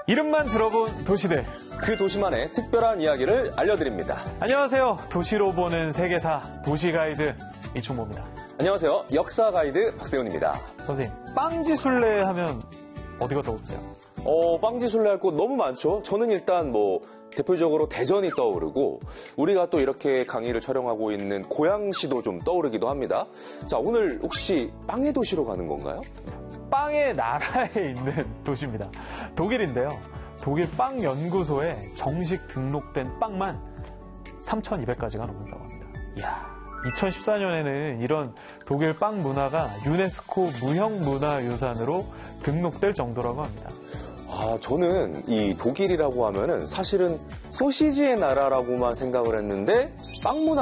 이름만 들어본 도시들. 그 도시만의 특별한 이야기를 알려드립니다. 안녕하세요. 도시로 보는 세계사 도시가이드 이충모입니다. 안녕하세요. 역사 가이드 박세훈입니다. 선생님, 빵지순례 하면 어디가 떠오르세요? 빵지순례 할 곳 너무 많죠. 저는 일단 대표적으로 대전이 떠오르고 우리가 또 이렇게 강의를 촬영하고 있는 고양시도 좀 떠오르기도 합니다. 자, 오늘 혹시 빵의 도시로 가는 건가요? 빵의 나라에 있는 도시입니다. 독일인데요. 독일 빵 연구소에 정식 등록된 빵만 3,200가지가 넘는다고 합니다. 이야, 2014년에는 이런 독일 빵 문화가 유네스코 무형문화유산으로 등록될 정도라고 합니다. 저는 이 독일이라고 하면은 사실은 소시지의 나라라고만 생각을 했는데 빵 문화